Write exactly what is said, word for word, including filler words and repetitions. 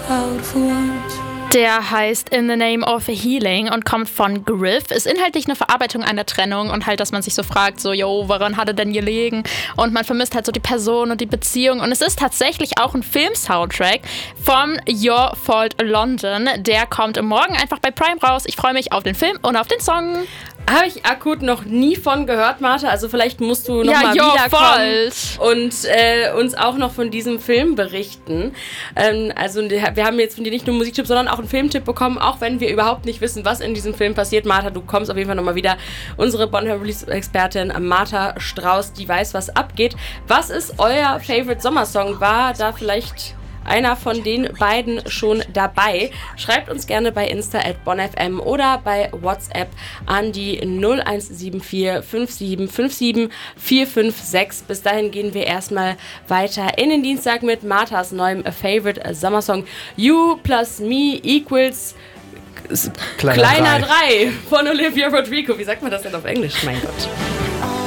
out for once. Der heißt In the Name of Healing und kommt von Griff. Ist inhaltlich eine Verarbeitung einer Trennung und halt, dass man sich so fragt, so, yo, woran hat er denn gelegen? Und man vermisst halt so die Person und die Beziehung. Und es ist tatsächlich auch ein Film-Soundtrack von Your Fault London. Der kommt morgen einfach bei Prime raus. Ich freue mich auf den Film und auf den Song. Habe ich akut noch nie von gehört, Martha. Also vielleicht musst du noch ja, mal Your wiederkommen Fault. und äh, uns auch noch von diesem Film berichten. Ähm, also wir haben jetzt von dir nicht nur einen Musiktipp, sondern auch einen Filmtipp bekommen, auch wenn wir überhaupt nicht wissen, was in diesem Film passiert. Martha, du kommst auf jeden Fall nochmal wieder. Unsere Bonner Release-Expertin Martha Strauß, die weiß, was abgeht. Was ist euer Favorite Sommersong? War da vielleicht einer von den beiden schon dabei? Schreibt uns gerne bei Insta at bonfm oder bei WhatsApp an die null eins sieben vier fünf sieben fünf sieben vier fünf sechs. Bis dahin gehen wir erstmal weiter in den Dienstag mit Marthas neuem Favorite Sommersong You plus Me equals Kleiner, Kleiner drei. drei von Olivia Rodrigo. Wie sagt man das denn auf Englisch? Mein Gott.